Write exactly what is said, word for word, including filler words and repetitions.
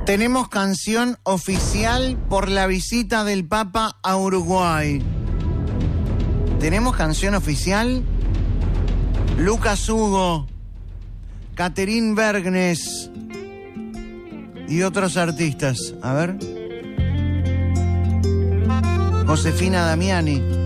Tenemos canción oficial por la visita del Papa a Uruguay. Tenemos canción oficial. Lucas Hugo, Caterín Bergnes y otros artistas. A ver. Josefina Damiani.